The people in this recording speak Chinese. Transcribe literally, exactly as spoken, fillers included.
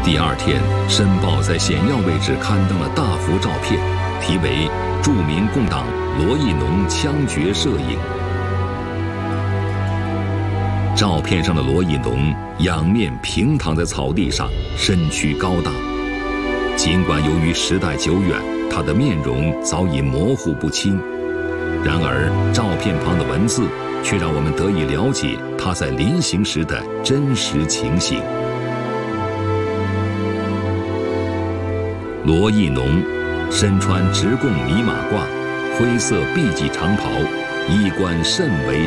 第二天，《申报》在显要位置刊登了大幅照片，题为“著名共党罗亦农枪决摄影”。照片上的罗亦农仰面平躺在草地上，身躯高大。尽管由于时代久远，他的面容早已模糊不清，然而照片旁的文字却让我们得以了解他在临行时的真实情形。罗亦农身穿直贡呢马褂，灰色碧髻长袍，衣冠甚为